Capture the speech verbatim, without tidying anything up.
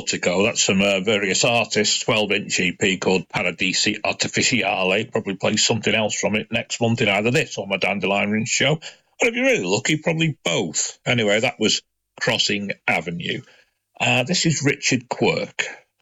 Portico. That's some uh, various artists, twelve-inch E P called Paradisi Artificiale. Probably play something else from it next month in either this or my Dandelion show. Or if you're really lucky, probably both. Anyway, that was Crossing Avenue. Uh, this is Richard Quirk.